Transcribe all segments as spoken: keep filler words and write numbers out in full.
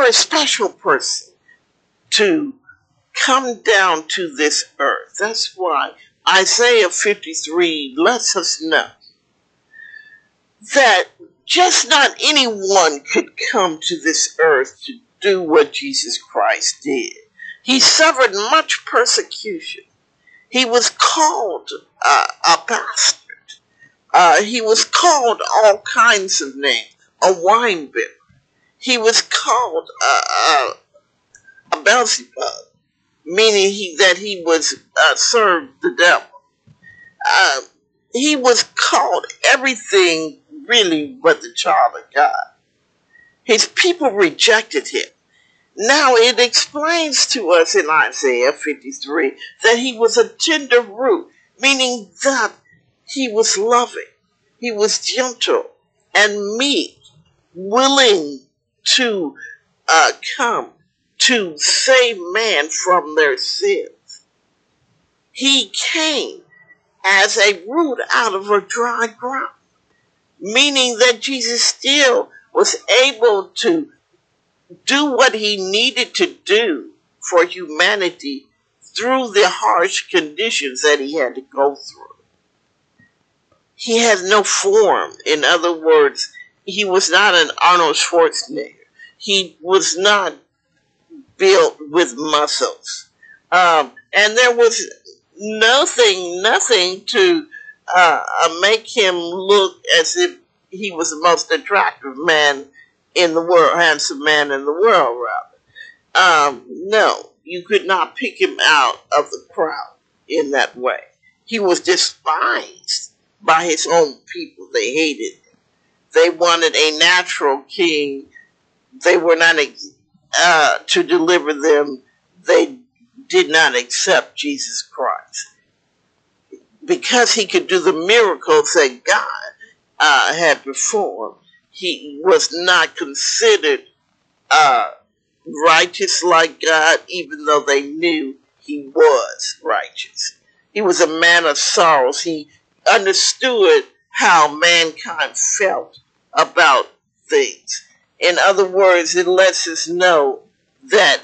very special person to come down to this earth. That's why Isaiah fifty-three lets us know that just not anyone could come to this earth to do what Jesus Christ did. He suffered much persecution. He was called uh, a bastard. Uh, he was called all kinds of names. A wine bibber. He was called uh, uh, a Beelzebub, meaning he, that he was uh, served the devil. Uh, he was called everything really but the child of God. His people rejected him. Now it explains to us in Isaiah fifty-three that he was a tender root, meaning that he was loving, he was gentle and meek, willing to uh, come to save man from their sins. He came as a root out of a dry ground, meaning that Jesus still was able to do what he needed to do for humanity through the harsh conditions that he had to go through. He had no form. In other words, he was not an Arnold Schwarzenegger. He was not built with muscles. Um, and there was nothing, nothing to uh, make him look as if he was the most attractive man in the world, handsome man in the world, rather. Um, no, you could not pick him out of the crowd in that way. He was despised by his own people. They hated him. They wanted a natural king. They were not uh, to deliver them. They did not accept Jesus Christ. Because he could do the miracles that God uh, had performed, he was not considered uh, righteous like God, even though they knew he was righteous. He was a man of sorrows. He understood how mankind felt about things. In other words, it lets us know that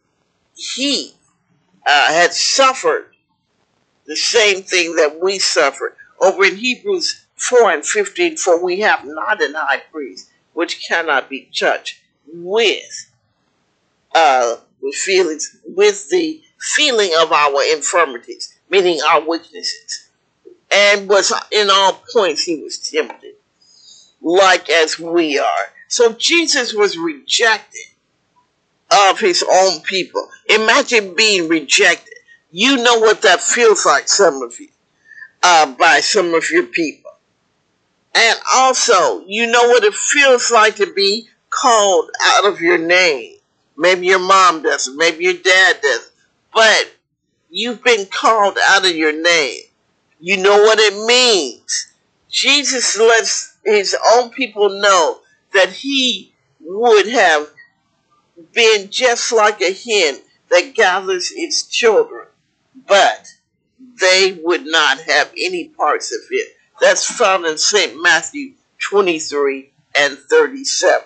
he uh, had suffered the same thing that we suffered. Over in Hebrews four and fifteen, for we have not an high priest which cannot be touched with uh, with feelings, with the feeling of our infirmities, meaning our weaknesses, and was in all points he was tempted, like as we are. So Jesus was rejected of his own people. Imagine being rejected. You know what that feels like, some of you, uh, by some of your people. And also, you know what it feels like to be called out of your name. Maybe your mom doesn't, maybe your dad doesn't, but you've been called out of your name. You know what it means. Jesus lets his own people know that he would have been just like a hen that gathers its children, but they would not have any parts of it. That's found in Saint Matthew twenty-three and thirty-seven.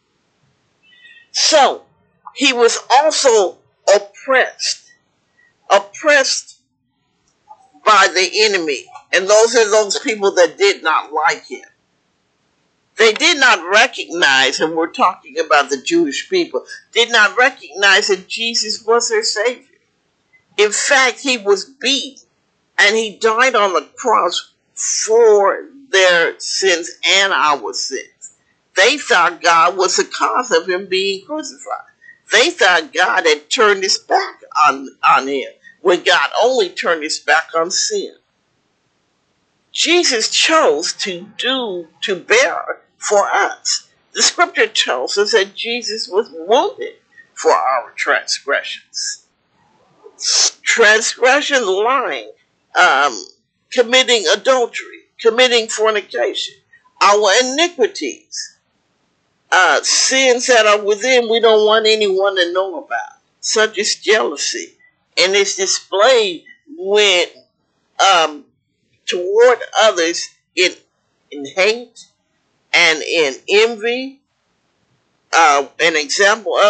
So, he was also oppressed. Oppressed by the enemy. And those are those people that did not like him. They did not recognize, and we're talking about the Jewish people, did not recognize that Jesus was their Savior. In fact, he was beaten, and he died on the cross for their sins and our sins. They thought God was the cause of him being crucified. They thought God had turned his back on, on him, when God only turned his back on sin. Jesus chose to do, to bear for us. The scripture tells us that Jesus was wounded for our transgressions. Transgression, lying, um, committing adultery, committing fornication, our iniquities, uh, sins that are within we don't want anyone to know about, such as jealousy. And it's displayed when um, toward others in, in hate and in envy. Uh, an example of